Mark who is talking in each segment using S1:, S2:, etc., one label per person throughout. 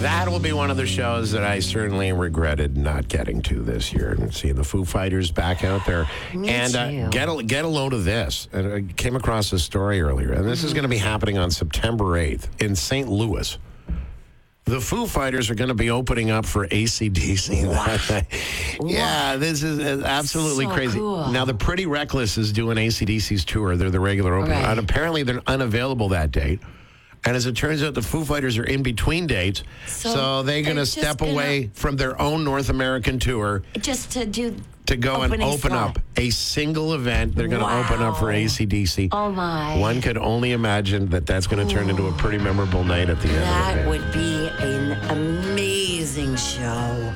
S1: That will be one of the shows that I certainly regretted not getting to this year. And seeing the Foo Fighters back out there.
S2: Me
S1: And
S2: too.
S1: get a load of this. And I came across this story earlier. And this is going to be happening on September 8th in St. Louis. The Foo Fighters are going to be opening up for AC/DC. Yeah, this is absolutely
S2: So
S1: crazy.
S2: cool.
S1: Now, the Pretty Reckless is doing AC/DC's tour. They're the regular opener.
S2: Right.
S1: And apparently they're unavailable that date. And as it turns out, the Foo Fighters are in between dates. So they're going to
S2: just
S1: step
S2: gonna-
S1: away from their own North American tour
S2: Just to do
S1: to go and
S2: opening
S1: open
S2: slot.
S1: up a single event. They're going to open up for
S2: Wow.
S1: AC/DC.
S2: Oh, my.
S1: One could only imagine that that's going to turn into a pretty memorable night at the end of
S2: That
S1: it.
S2: would be an amazing show.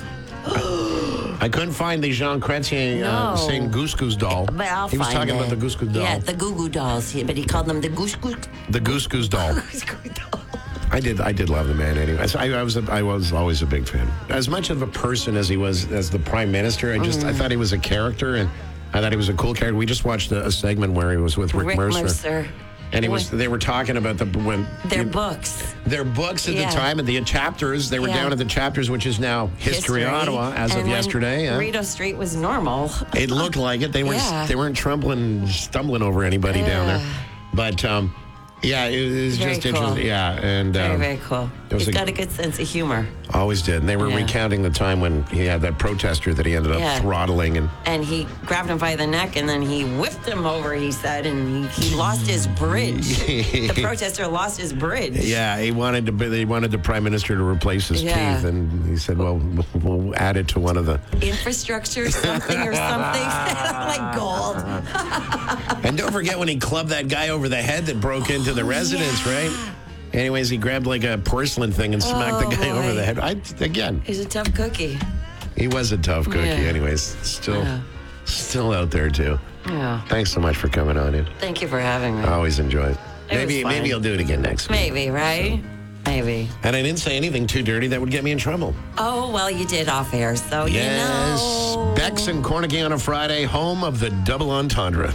S1: I couldn't find the Jean Chrétien
S2: No.
S1: saying Goose Goose doll.
S2: But I'll
S1: He was
S2: find
S1: talking
S2: it.
S1: about the Goose Goose doll.
S2: Yeah, the Goo Goo Dolls, but he called them the Goose Goose
S1: The Goose Goose doll.
S2: doll.
S1: I did love the man anyway. I was always a big fan. As much of a person as he was as the prime minister, I thought he was a character, and I thought he was a cool character. We just watched a segment where he was with Rick Mercer. And they were talking about
S2: Their books.
S1: their books at
S2: Yeah.
S1: the time and the chapters. They were
S2: Yeah.
S1: down at the chapters, which is now History Ottawa as
S2: And
S1: of
S2: when
S1: yesterday. Yeah.
S2: Rideau Street was normal.
S1: It looked like it. They weren't stumbling over anybody down there. But yeah, it was
S2: Very
S1: just
S2: cool.
S1: interesting. Yeah, and
S2: Very, very cool.
S1: was
S2: He's
S1: a-
S2: got a good sense of humor.
S1: always did. And they were
S2: Yeah.
S1: recounting the time when he had that protester that he ended up
S2: Yeah.
S1: throttling and.
S2: And he grabbed him by the neck and then he whipped him over, he said, and he lost his bridge. The protester lost his bridge.
S1: Yeah, they wanted the prime minister to replace his
S2: Yeah.
S1: teeth, and he said, "Well, we'll add it to one of the."
S2: Infrastructure, something or something. Like gold.
S1: And don't forget when he clubbed that guy over the head that broke into the residence, right? Anyways, he grabbed like a porcelain thing and smacked the guy
S2: boy.
S1: over the head. Again,
S2: He's a tough cookie.
S1: he was a tough cookie.
S2: Yeah.
S1: Anyways, still out there too.
S2: Yeah.
S1: Thanks so much for coming on in.
S2: Thank you for having me.
S1: I always enjoy it.
S2: It was fun.
S1: Maybe you'll do it again next week.
S2: Maybe, right? Maybe.
S1: And I didn't say anything too dirty that would get me in trouble.
S2: Oh, well, you did off air, so
S1: Yes.
S2: you know.
S1: Bex and Cornegie on a Friday, home of the double entendre.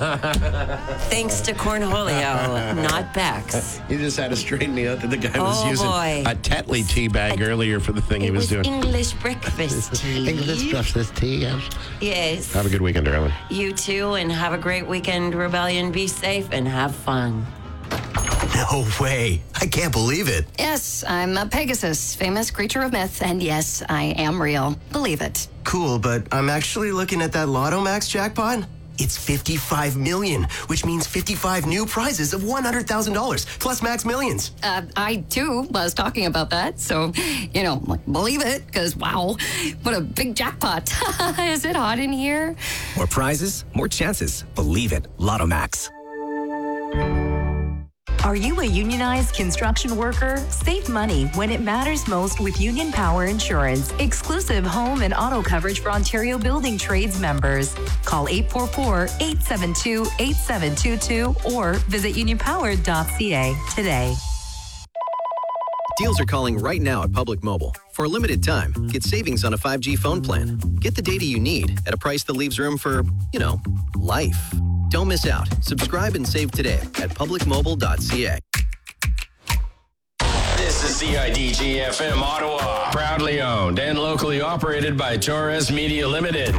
S2: Thanks to Cornholio, not Bex.
S1: You just had to straighten me out that the guy was
S2: Oh,
S1: using
S2: boy.
S1: a Tetley tea bag earlier for the thing he
S2: It
S1: was doing.
S2: English breakfast tea.
S1: English breakfast tea, yes.
S2: Yes.
S1: Have a good weekend, darling.
S2: You too, and have a great weekend, Rebellion. Be safe and have fun.
S3: No way. I can't believe it.
S4: Yes, I'm a Pegasus, famous creature of myth, and yes, I am real. Believe it.
S3: Cool, but I'm actually looking at that Lotto Max jackpot. It's 55 million, which means 55 new prizes of $100,000 plus Max Millions.
S4: I too was talking about that, so, believe it, because wow, what a big jackpot. Is it hot in here?
S5: More prizes, more chances. Believe it. Lotto Max.
S6: Are you a unionized construction worker? Save money when it matters most with Union Power Insurance. Exclusive home and auto coverage for Ontario Building Trades members. Call 844-872-8722 or visit unionpower.ca today.
S7: Deals are calling right now at Public Mobile. For a limited time, get savings on a 5G phone plan. Get the data you need at a price that leaves room for, life. Don't miss out. Subscribe and save today at publicmobile.ca.
S8: This is CIDG-FM Ottawa. Proudly owned and locally operated by Torres Media Limited.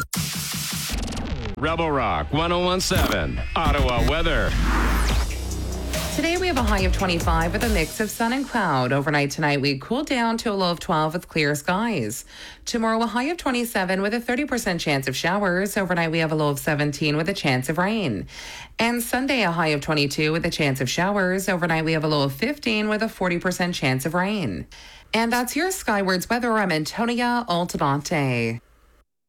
S8: Rebel Rock 1017, Ottawa weather.
S9: Today we have a high of 25 with a mix of sun and cloud. Overnight tonight we cool down to a low of 12 with clear skies. Tomorrow a high of 27 with a 30% chance of showers. Overnight we have a low of 17 with a chance of rain. And Sunday a high of 22 with a chance of showers. Overnight we have a low of 15 with a 40% chance of rain. And that's your Skywards weather. I'm Antonia Altamonte.